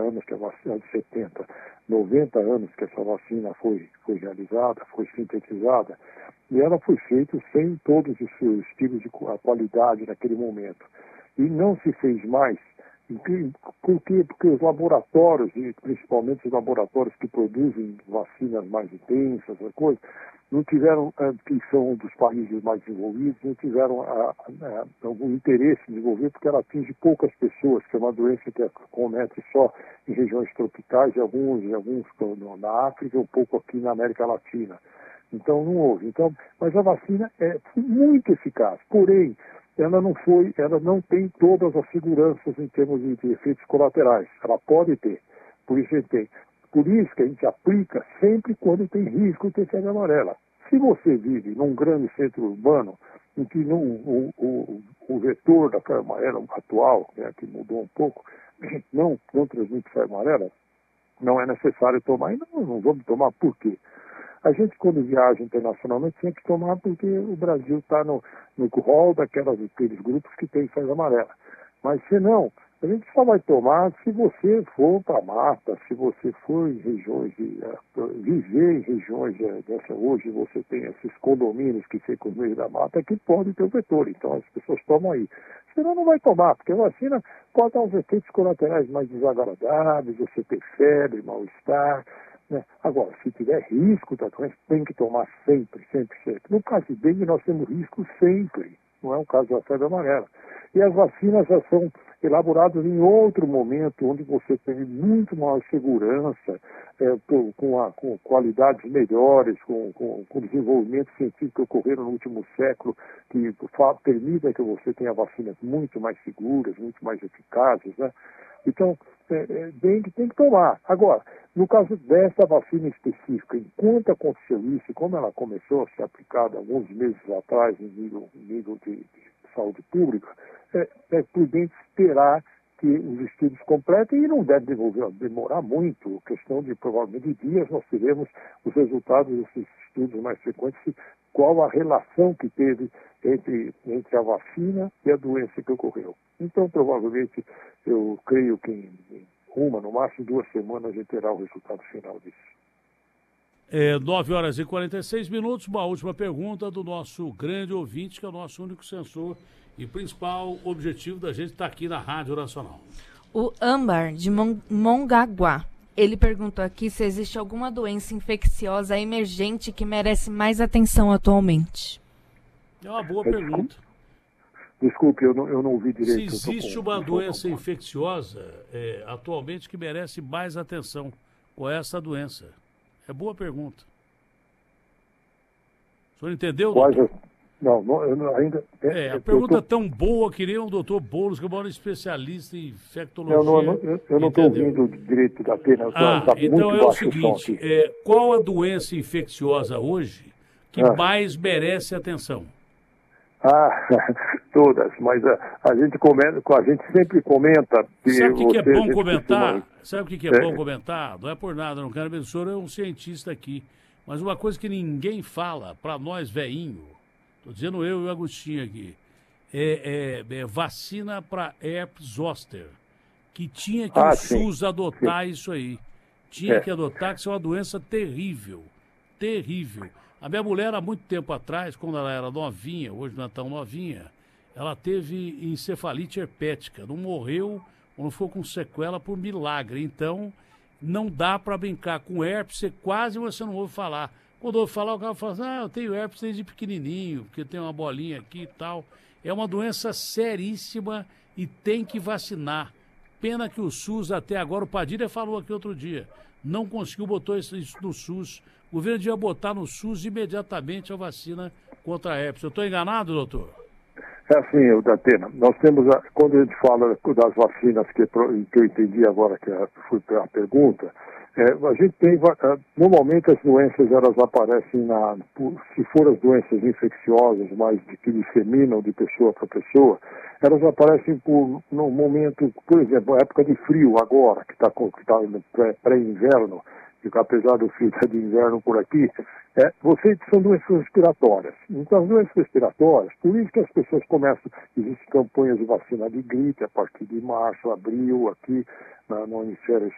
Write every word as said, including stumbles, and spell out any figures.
anos que a vacina, de setenta, noventa anos que essa vacina foi, foi realizada, foi sintetizada, e ela foi feita sem todos os seus estilos de qualidade naquele momento. E não se fez mais. Por quê? Porque os laboratórios, e principalmente os laboratórios que produzem vacinas mais intensas, coisa, não tiveram, que são dos países mais desenvolvidos, não tiveram a, a, algum interesse em desenvolver, porque ela atinge poucas pessoas, que é uma doença que comete só em regiões tropicais, e alguns, e alguns na África, e um pouco aqui na América Latina. Então não houve. Então, mas a vacina é muito eficaz, porém, ela não foi, ela não tem todas as seguranças em termos de, de efeitos colaterais. Ela pode ter, por isso tem. Por isso que a gente aplica sempre quando tem risco de ter febre amarela. Se você vive num grande centro urbano, em que não, o, o, o vetor da febre amarela atual, né, que mudou um pouco, não, não transmite febre amarela, não é necessário tomar. E não, não vamos tomar por quê? A gente, quando viaja internacionalmente, tem que tomar porque o Brasil está no, no rol daquelas, daqueles grupos que tem febre amarela. Mas, se não, a gente só vai tomar se você for para a mata, se você for em regiões, de, uh, viver em regiões uh, dessa. Hoje você tem esses condomínios que ficam no meio da mata que podem ter o vetor, então as pessoas tomam aí. Senão não vai tomar, porque a vacina pode dar uns efeitos colaterais mais desagradáveis, você ter febre, mal-estar. Né? Agora, se tiver risco da doença, tem que tomar sempre, sempre, sempre. No caso de dengue, nós temos risco sempre, não é um caso da febre amarela. E as vacinas já são elaboradas em outro momento, onde você tem muito maior segurança, é, com, com, a, com qualidades melhores, com, com, com desenvolvimento científico que ocorreram no último século, que permitem que você tenha vacinas muito mais seguras, muito mais eficazes, né? Então, é, é, dengue tem que tomar. Agora, no caso dessa vacina específica, enquanto aconteceu isso, como ela começou a ser aplicada alguns meses atrás em nível, em nível de, de saúde pública, é, é prudente esperar que os estudos completem e não deve devolver, demorar muito, questão de provavelmente de dias nós teremos os resultados desses estudos mais frequentes, qual a relação que teve entre, entre a vacina e a doença que ocorreu. Então, provavelmente, eu creio que em, em uma, no máximo duas semanas, a gente terá o resultado final disso. É, nove horas e quarenta e seis minutos, uma última pergunta do nosso grande ouvinte, que é o nosso único censor e principal objetivo da gente estar aqui na Rádio Nacional. O Ambar, de Mongaguá, ele perguntou aqui se existe alguma doença infecciosa emergente que merece mais atenção atualmente. É uma boa pergunta. Desculpe, eu não, eu não ouvi direito. Se existe uma doença infecciosa é, atualmente que merece mais atenção, qual é essa doença? É boa pergunta. O senhor entendeu, Quais doutor? as... Não, não, eu não, ainda... É, a pergunta tô... tão boa que nem o doutor Boulos, que é o maior especialista em infectologia. Não, não, eu, eu não estou ouvindo direito da pena. Ah, tá então muito é o baixo seguinte, o som é, qual a doença infecciosa hoje que ah. mais merece atenção? Ah, todas, mas a, a, gente comenta, a gente sempre comenta... Que Sabe o que, que é bom comentar? Costuma... Sabe o que, que é, é bom comentar? Não é por nada, não quero ver, o senhor é um cientista aqui, mas uma coisa que ninguém fala, para nós veinho, estou dizendo eu e o Agostinho aqui, é, é, é vacina para herpes zoster, que tinha que ah, o sim, SUS adotar sim. isso aí. Tinha é. que adotar, que isso é uma doença terrível, terrível. A minha mulher, há muito tempo atrás, quando ela era novinha, hoje não é tão novinha, ela teve encefalite herpética, não morreu ou não ficou com sequela por milagre. Então, não dá para brincar com herpes, você quase você não ouve falar. Quando ouve falar, o cara fala assim, ah, eu tenho herpes desde pequenininho, porque tem uma bolinha aqui e tal. É uma doença seríssima e tem que vacinar. Pena que o SUS até agora, o Padilha falou aqui outro dia, não conseguiu botar isso no SUS. O governo devia botar no SUS imediatamente a vacina contra a herpes. Eu estou enganado, doutor? É assim, Datena, nós temos, a, quando a gente fala das vacinas, que, que eu entendi agora que foi a pergunta, é, a gente tem, normalmente as doenças elas aparecem, na, se for as doenças infecciosas, mas de, que disseminam de pessoa para pessoa, elas aparecem por, no momento, por exemplo, a época de frio agora, que está tá no pré-inverno, que apesar do frio estar de inverno por aqui, é, você, são doenças respiratórias. Então, as doenças respiratórias, por isso que as pessoas começam, existem campanhas de vacina de gripe a partir de março, abril, aqui na, no hemisfério